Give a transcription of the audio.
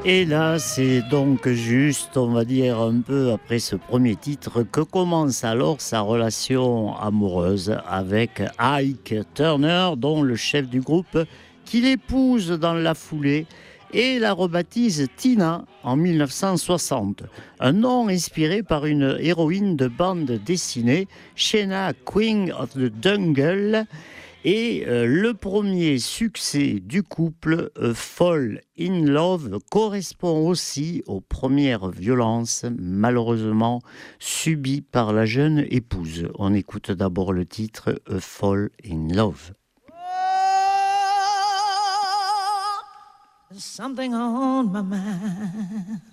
Et là, c'est donc juste, on va dire, un peu après ce premier titre, que commence alors sa relation amoureuse avec Ike Turner, dont le chef du groupe, qu'il épouse dans la foulée et la rebaptise Tina en 1960. Un nom inspiré par une héroïne de bande dessinée, Shena Queen of the Jungle. Et le premier succès du couple, Fall in Love, correspond aussi aux premières violences malheureusement subies par la jeune épouse. On écoute d'abord le titre Fall in Love. Something on my mind.